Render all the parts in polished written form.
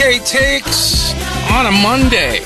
Tuesday takes on a Monday.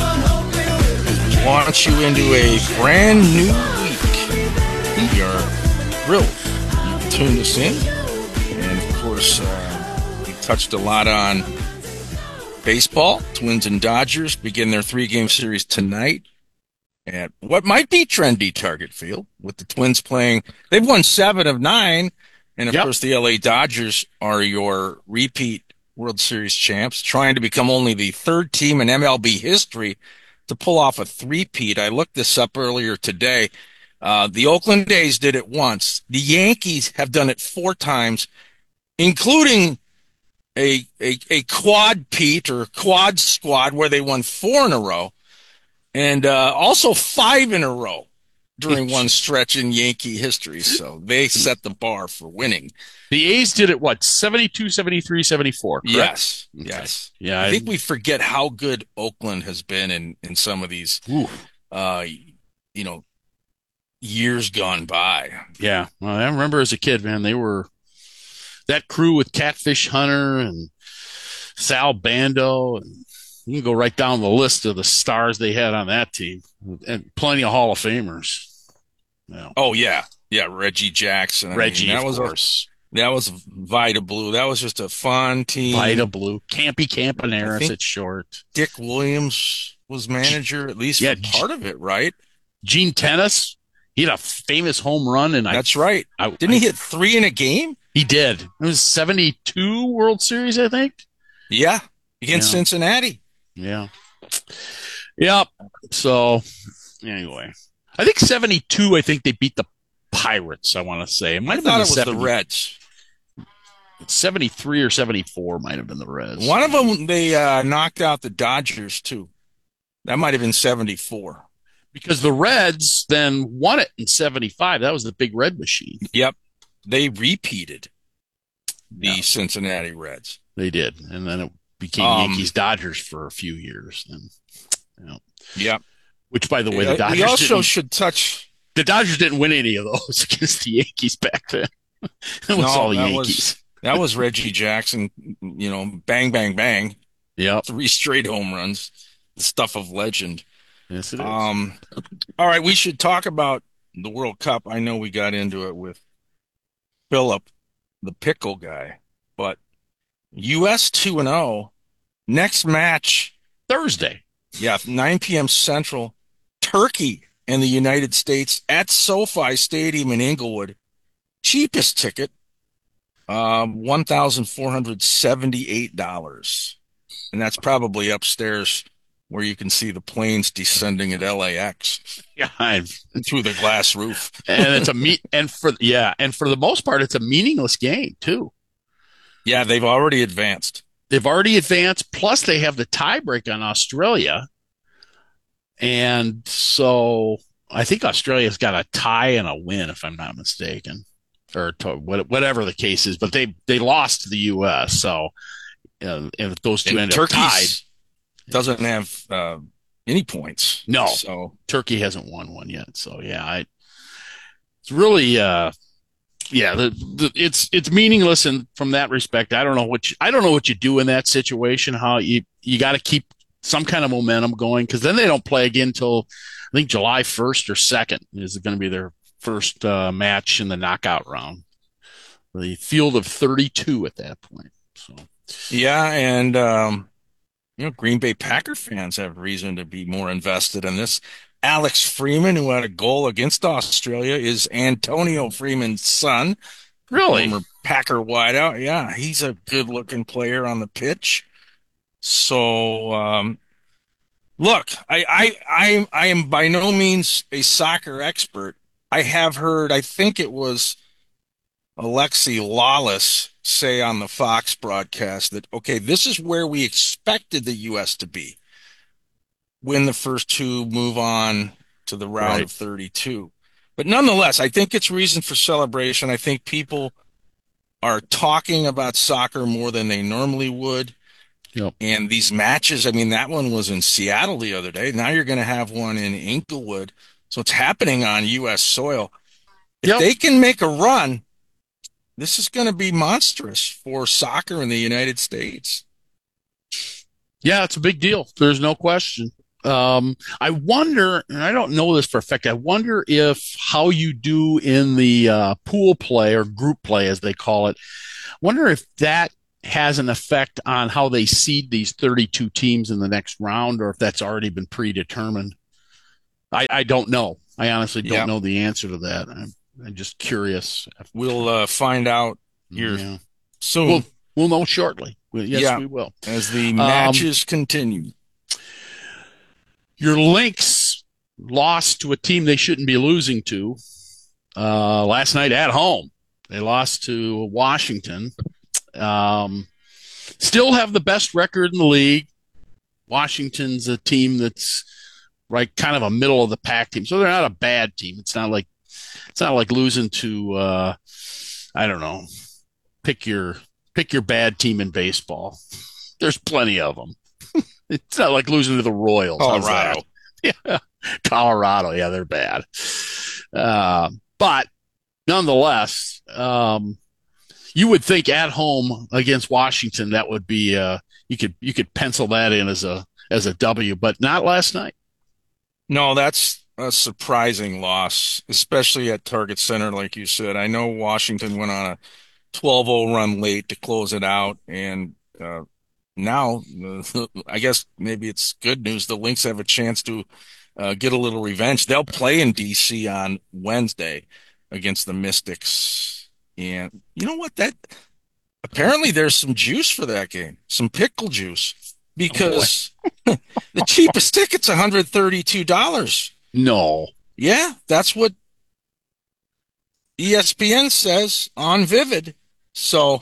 Launch you into a brand new week. We are thrilled you tuned us in. And of course, we touched a lot on baseball. Twins and Dodgers begin their 3-game series tonight at what might be trendy Target Field, with the Twins playing. They've won 7 of 9. And of course, the LA Dodgers are your repeat World Series champs, trying to become only the 3rd team in MLB history to pull off a three-peat. I looked this up earlier today. The Oakland A's did it once. The Yankees have done it 4 times, including a quad-peat or quad squad where they won 4 in a row, and also 5 in a row during one stretch in Yankee history. So they set the bar for winning. The A's did it, 72, 73, 74, correct? Yes, okay. Yes. Yeah, I think we forget how good Oakland has been in some of these, years gone by. Yeah, well, I remember as a kid, man, they were that crew with Catfish Hunter and Sal Bando, and you can go right down the list of the stars they had on that team, and plenty of Hall of Famers. Yeah. Oh yeah, Reggie Jackson. Of course. That was Vida Blue. That was just a fun team. Vida Blue, Campy Campaneris at short. Dick Williams was manager, at least for part of it, right? Gene Tennis, he had a famous home run, and that's right. Didn't he hit 3 in a game? He did. It was 72 World Series, I think. Yeah, against Cincinnati. Yeah. Yep. So, anyway, I think 72. I think they beat the Pirates. I want to say it might have been the Reds. 73 or 74 might have been the Reds. One of them they knocked out the Dodgers too. That might have been 74. Because the Reds then won it in 75. That was the Big Red Machine. Yep. They repeated the Cincinnati Reds. They did. And then it became Yankees-Dodgers for a few years. And, Yep. Which, by the way, the Dodgers we also should touch. The Dodgers didn't win any of those against the Yankees back then. It was all the Yankees. That was Reggie Jackson, bang, bang, bang. Yeah. 3 straight home runs. The stuff of legend. Yes, it is. All right, we should talk about the World Cup. I know we got into it with Philip, the pickle guy, but U.S. 2-0. Next match Thursday. Yeah, 9 p.m. Central. Turkey and the United States at SoFi Stadium in Inglewood. Cheapest ticket, $1,478. And that's probably upstairs where you can see the planes descending at LAX. Yeah, through the glass roof. And it's for the most part, it's a meaningless game too. Yeah, they've already advanced. Plus, they have the tiebreak on Australia. And so I think Australia's got a tie and a win, if I'm not mistaken, or whatever the case is. But they lost to the U.S. So if those two end up tied, doesn't have any points. No, so Turkey hasn't won one yet. So it's really it's meaningless, and from that respect, I don't know what you do in that situation. How you got to keep some kind of momentum going, because then they don't play again until I think July 1st or 2nd is going to be their first match in the knockout round. The field of 32 at that point. So yeah, and Green Bay Packer fans have reason to be more invested in this. Alex Freeman, who had a goal against Australia, is Antonio Freeman's son. Really? Former Packer wideout. Yeah, he's a good-looking player on the pitch. So, look, I am by no means a soccer expert. I have heard, I think it was Alexi Lawless say on the Fox broadcast that, okay, this is where we expected the U.S. to be. Win the first 2, move on to the round of 32. But nonetheless, I think it's reason for celebration. I think people are talking about soccer more than they normally would. Yep. And these matches, that one was in Seattle the other day. Now you're going to have one in Inglewood. So it's happening on U.S. soil. If they can make a run, this is going to be monstrous for soccer in the United States. Yeah, it's a big deal. There's no question. I wonder, and I don't know this for a fact, I wonder if how you do in the pool play or group play, as they call it, wonder if that has an effect on how they seed these 32 teams in the next round, or if that's already been predetermined. I don't know. I honestly don't know the answer to that. I'm just curious. We'll find out here soon. We'll know shortly. Yes, we will. As the matches continue. Your Lynx lost to a team they shouldn't be losing to last night at home. They lost to Washington. Still have the best record in the league. Washington's a team that's kind of a middle of the pack team, so they're not a bad team. It's not like losing to I don't know. Pick your bad team in baseball. There's plenty of them. It's not like losing to the Royals. Colorado. Yeah. Colorado. Yeah, they're bad. But nonetheless, you would think at home against Washington that would be you could pencil that in as a W, but not last night. No, that's a surprising loss, especially at Target Center, like you said. I know Washington went on a 12-0 run late to close it out, and now I guess maybe it's good news. The Lynx have a chance to get a little revenge. They'll play in D.C. on Wednesday against the Mystics, and you know what? That apparently there's some juice for that game, some pickle juice, because the cheapest ticket's $132. No. Yeah, that's what ESPN says on Vivid. So,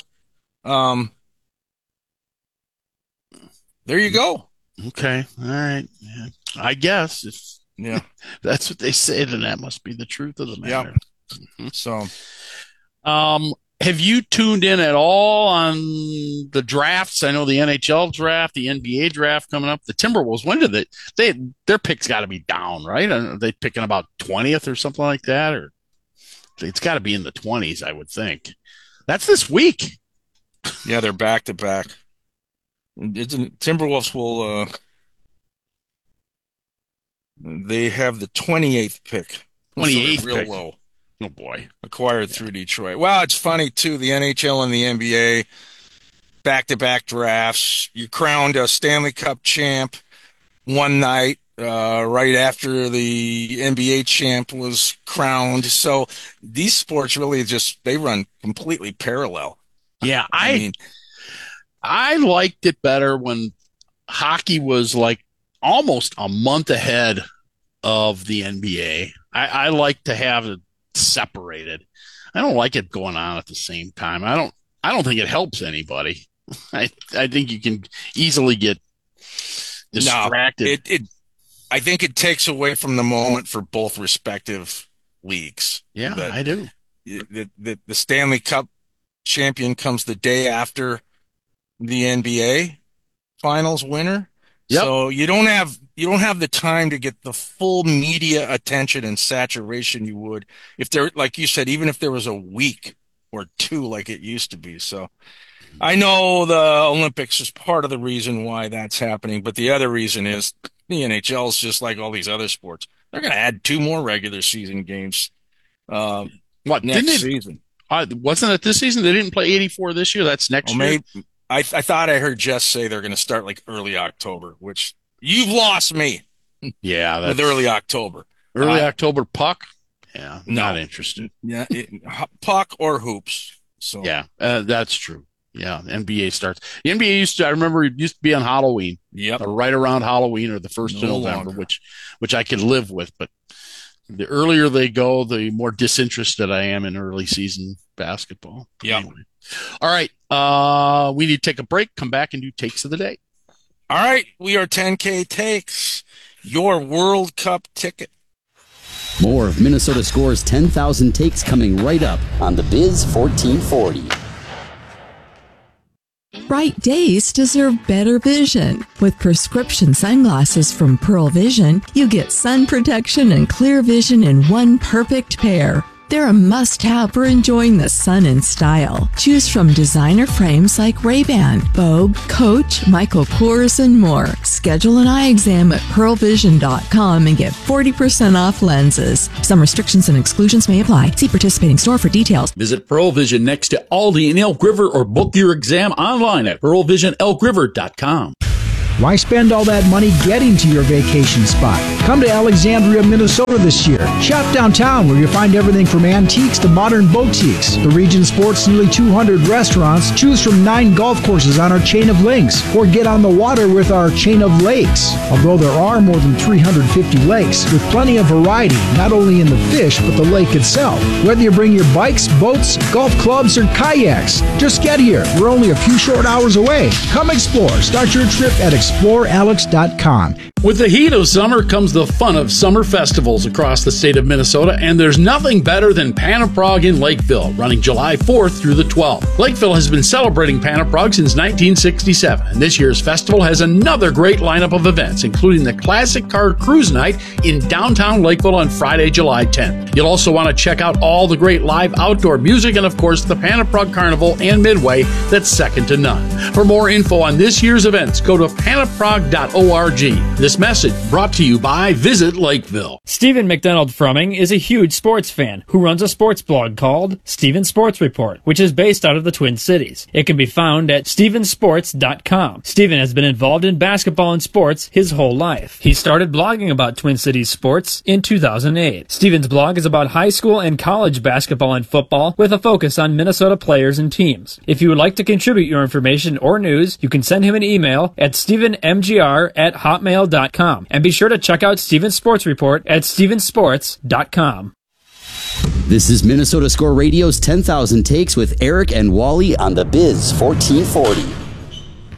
there you go. Okay. All right. Yeah. I guess if that's what they say, then that must be the truth of the matter. Yeah. Mm-hmm. So, have you tuned in at all on the drafts? I know the NHL draft, the NBA draft coming up. The Timberwolves, when did their picks got to be down, right? Are they picking about 20th or something like that? Or it's got to be in the 20s, I would think. That's this week. Yeah, they're back to back. Timberwolves will they have the 28th pick. 28th real pick. Low. Oh boy. Acquired through Detroit. Well, it's funny too, the NHL and the NBA back-to-back drafts. You crowned a Stanley Cup champ one night right after the NBA champ was crowned. So these sports really they run completely parallel. Yeah, I liked it better when hockey was like almost a month ahead of the NBA. I like to have it separated. I don't like it going on at the same time. I don't think it helps anybody. I think you can easily get distracted. No, I think it takes away from the moment for both respective leagues. Yeah, I do. The Stanley Cup champion comes the day after the NBA finals winner. Yep. So you don't have the time to get the full media attention and saturation you would if there, like you said, even if there was a week or two like it used to be. So I know the Olympics is part of the reason why that's happening, but the other reason is the NHL is just like all these other sports. They're going to add 2 more regular season games. Next season? Wasn't it this season? They didn't play 84 this year. That's next year. Maybe, I thought I heard Jess say they're going to start like early October, which you've lost me. Yeah, that's with early October. Early October puck? Yeah, no. Not interested. Yeah, puck or hoops. So yeah, that's true. Yeah, NBA starts. The NBA I remember it used to be on Halloween. Yep. Right around Halloween or the 1st of November, which I could live with. But the earlier they go, the more disinterested I am in early season basketball. Yeah. Anyway. All right. We need to take a break, come back and do takes of the day. All right. We are 10K Takes, your World Cup ticket. More of Minnesota Score's 10,000 takes coming right up on the Biz 1440. Bright days deserve better vision. With prescription sunglasses from Pearl Vision, you get sun protection and clear vision in one perfect pair. They're a must-have for enjoying the sun in style. Choose from designer frames like Ray-Ban, Vogue, Coach, Michael Kors, and more. Schedule an eye exam at pearlvision.com and get 40% off lenses. Some restrictions and exclusions may apply. See participating store for details. Visit Pearl Vision next to Aldi in Elk River or book your exam online at pearlvisionelkriver.com. Why spend all that money getting to your vacation spot? Come to Alexandria, Minnesota this year. Shop downtown where you'll find everything from antiques to modern boutiques. The region sports nearly 200 restaurants. Choose from 9 golf courses on our chain of links, or get on the water with our chain of lakes. Although there are more than 350 lakes, with plenty of variety, not only in the fish, but the lake itself. Whether you bring your bikes, boats, golf clubs, or kayaks, just get here. We're only a few short hours away. Come explore. Start your trip at explorealex.com. With the heat of summer comes the fun of summer festivals across the state of Minnesota, and there's nothing better than Panaprog in Lakeville, running July 4th through the 12th. Lakeville has been celebrating Panaprog since 1967, and this year's festival has another great lineup of events, including the Classic Car Cruise Night in downtown Lakeville on Friday, July 10th. You'll also want to check out all the great live outdoor music and, of course, the Panaprog Carnival and Midway that's second to none. For more info on this year's events, go to panaprog.org. This message brought to you by Visit Lakeville. Stephen McDonald Frumming is a huge sports fan who runs a sports blog called Stephen Sports Report, which is based out of the Twin Cities. It can be found at stephensports.com. Stephen has been involved in basketball and sports his whole life. He started blogging about Twin Cities sports in 2008. Stephen's blog is about high school and college basketball and football with a focus on Minnesota players and teams. If you would like to contribute your information or news, you can send him an email at stephenmgr@hotmail.com. And be sure to check out Stephen's Sports Report at stephensports.com. This is Minnesota Score Radio's 10,000 Takes with Eric and Wally on the Biz 1440.